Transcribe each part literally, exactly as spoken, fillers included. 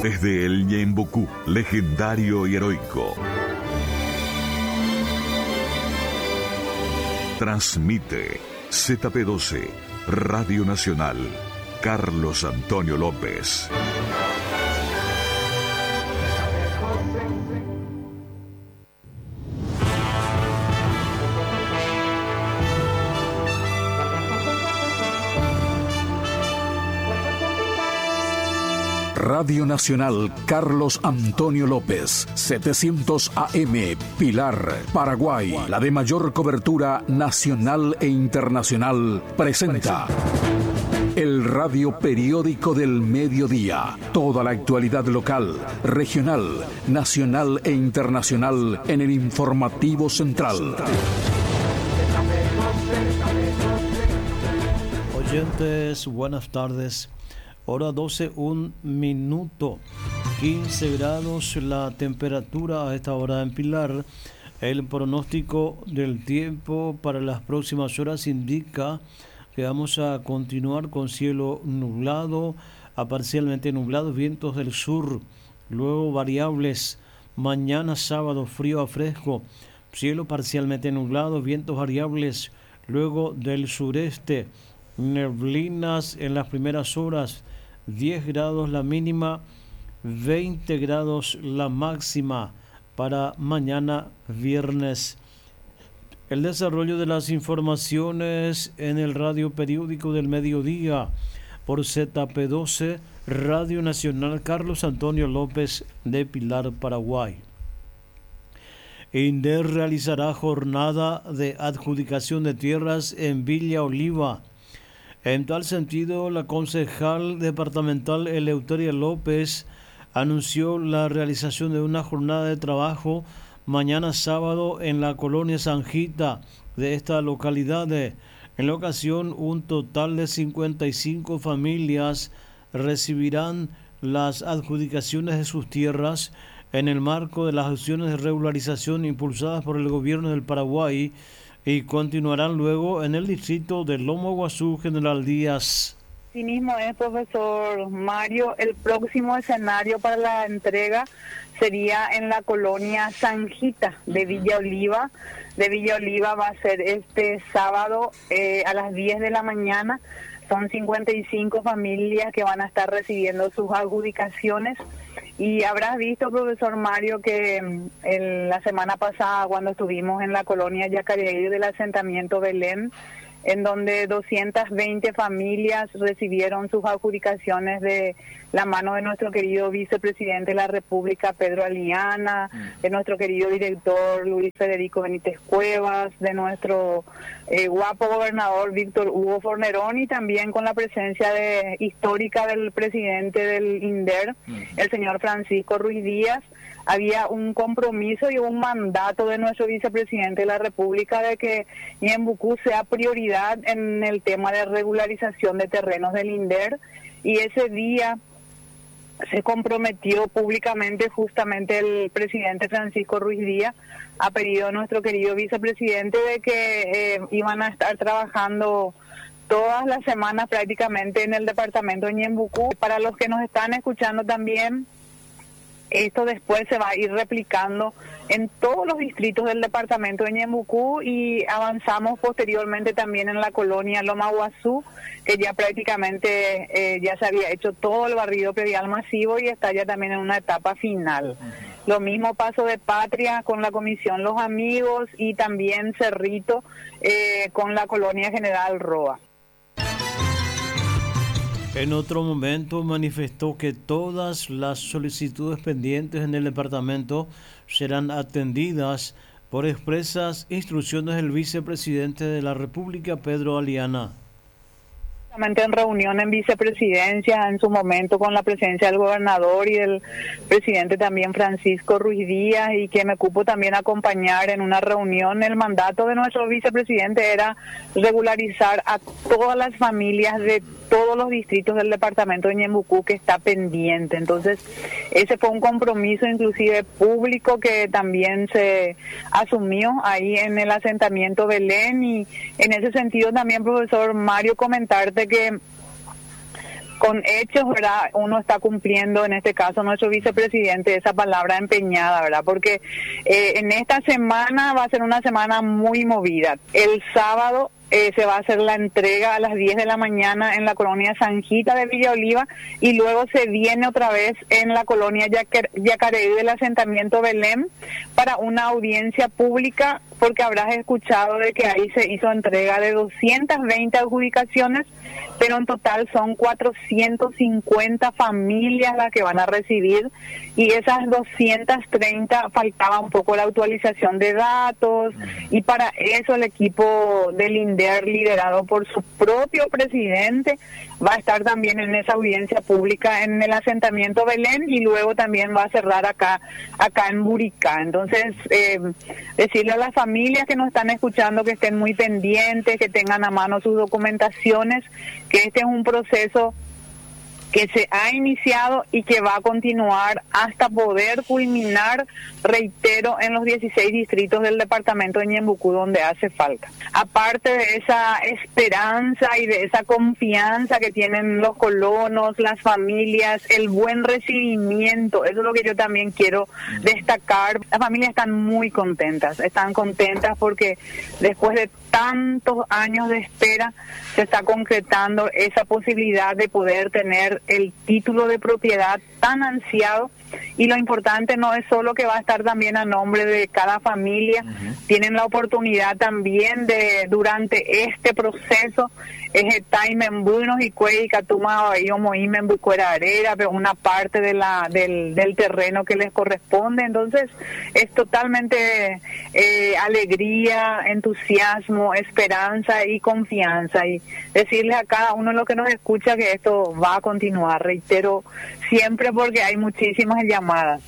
Desde el Ñembucú, legendario y heroico. Transmite Z P doce, Radio Nacional, Carlos Antonio López. Radio Nacional Carlos Antonio López, setecientos A M, Pilar, Paraguay, la de mayor cobertura nacional e internacional, presenta el radio periódico del mediodía. Toda la actualidad local, regional, nacional e internacional en el informativo central. Oyentes, buenas tardes. Hora doce, un minuto, quince grados la temperatura a esta hora en Pilar. El pronóstico del tiempo para las próximas horas indica que vamos a continuar con cielo nublado a parcialmente nublado, vientos del sur, luego variables. Mañana sábado frío a fresco, cielo parcialmente nublado, vientos variables, luego del sureste, neblinas en las primeras horas, diez grados la mínima, veinte grados la máxima para mañana viernes. El desarrollo de las informaciones en el radio periódico del mediodía por Z P doce, Radio Nacional Carlos Antonio López de Pilar, Paraguay. INDER realizará jornada de adjudicación de tierras en Villa Oliva. En tal sentido, la concejal departamental Eleuteria López anunció la realización de una jornada de trabajo mañana sábado en la colonia Sanjita de esta localidad. En la ocasión, un total de cincuenta y cinco familias recibirán las adjudicaciones de sus tierras en el marco de las acciones de regularización impulsadas por el gobierno del Paraguay, y continuarán luego en el distrito de Lomo Guazú, General Díaz. Sí mismo es, profesor Mario. El próximo escenario para la entrega sería en la colonia Sanjita de Villa Oliva. De Villa Oliva va a ser este sábado eh, a las diez de la mañana. Son cincuenta y cinco familias que van a estar recibiendo sus adjudicaciones. Y habrás visto, profesor Mario, que en la semana pasada, cuando estuvimos en la colonia Yacaré del asentamiento Belén, en donde doscientas veinte familias recibieron sus adjudicaciones de la mano de nuestro querido vicepresidente de la República, Pedro Aliana, de nuestro querido director Luis Federico Benítez Cuevas, de nuestro eh, guapo gobernador Víctor Hugo Fornerón, y también con la presencia de, histórica del presidente del INDER, el señor Francisco Ruiz Díaz. Había un compromiso y un mandato de nuestro vicepresidente de la República de que Ñembucú sea prioridad en el tema de regularización de terrenos del INDER, y ese día se comprometió públicamente justamente el presidente Francisco Ruiz Díaz, ha pedido a nuestro querido vicepresidente de que eh, iban a estar trabajando todas las semanas prácticamente en el departamento de Ñembucú. Para los que nos están escuchando también, esto después se va a ir replicando en todos los distritos del departamento de Ñembucú, y avanzamos posteriormente también en la colonia Loma Guazú, que ya prácticamente eh, ya se había hecho todo el barrido predial masivo y está ya también en una etapa final. Lo mismo Paso de Patria con la comisión Los Amigos, y también Cerrito eh, con la colonia General Roa. En otro momento manifestó que todas las solicitudes pendientes en el departamento serán atendidas por expresas instrucciones del vicepresidente de la República, Pedro Aliana. En reunión en vicepresidencia, en su momento con la presencia del gobernador y del presidente también Francisco Ruiz Díaz, y que me cupo también acompañar en una reunión. El mandato de nuestro vicepresidente era regularizar a todas las familias de todos los distritos del departamento de Ñembucú que está pendiente. Entonces, ese fue un compromiso inclusive público que también se asumió ahí en el asentamiento Belén, y en ese sentido también, profesor Mario, comentarte que con hechos, ¿verdad? Uno está cumpliendo, en este caso nuestro vicepresidente, esa palabra empeñada, ¿verdad? Porque eh, en esta semana va a ser una semana muy movida. El sábado Eh, se va a hacer la entrega a las diez de la mañana en la colonia Sanjita de Villa Oliva y luego se viene otra vez en la colonia Yacar- Yacareí del asentamiento Belén para una audiencia pública, porque habrás escuchado de que ahí se hizo entrega de doscientas veinte adjudicaciones, pero en total son cuatrocientas cincuenta familias las que van a recibir, y esas doscientas treinta faltaba un poco la actualización de datos, y para eso el equipo del INDER, liderado por su propio presidente, va a estar también en esa audiencia pública en el asentamiento Belén, y luego también va a cerrar acá acá en Buricá. Entonces, eh, decirle a las familias que nos están escuchando que estén muy pendientes, que tengan a mano sus documentaciones, que este es un proceso que se ha iniciado y que va a continuar hasta poder culminar, reitero, en los dieciséis distritos del departamento de Ñembucú donde hace falta. Aparte de esa esperanza y de esa confianza que tienen los colonos, las familias, el buen recibimiento, eso es lo que yo también quiero destacar. Las familias están muy contentas, están contentas porque después de tantos años de espera se está concretando esa posibilidad de poder tener el título de propiedad tan ansiado, y lo importante no es solo que va a estar también a nombre de cada familia, uh-huh. Tienen la oportunidad también de, durante este proceso, buenos y Catuma y Arera, pero una parte de la del, del terreno que les corresponde. Entonces es totalmente eh, alegría, entusiasmo, esperanza y confianza, y decirles a cada uno de los que nos escucha que esto va a continuar, reitero, siempre, porque hay muchísimas llamadas.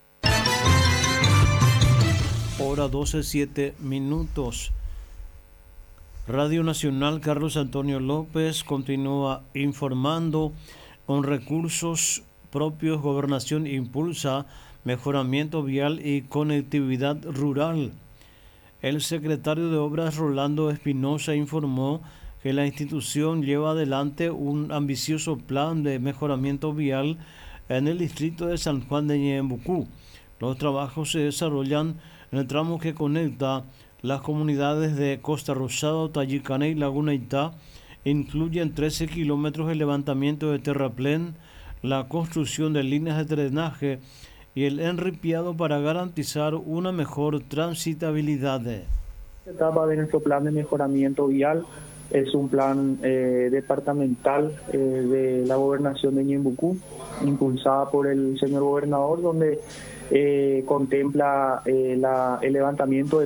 Hora doce, siete minutos. Radio Nacional Carlos Antonio López continúa informando. Con recursos propios, Gobernación impulsa mejoramiento vial y conectividad rural. El secretario de Obras, Rolando Espinosa, informó que la institución lleva adelante un ambicioso plan de mejoramiento vial en el distrito de San Juan de Ñembucú. Los trabajos se desarrollan en el tramo que conecta las comunidades de Costa Rosada, Tayicana y Laguna Itá. Incluyen trece kilómetros de levantamiento de terraplén, la construcción de líneas de drenaje y el enripiado para garantizar una mejor transitabilidad. La etapa de nuestro plan de mejoramiento vial es un plan eh, departamental eh, de la Gobernación de Ñembucú, impulsada por el señor gobernador, donde eh, contempla eh, la, el levantamiento de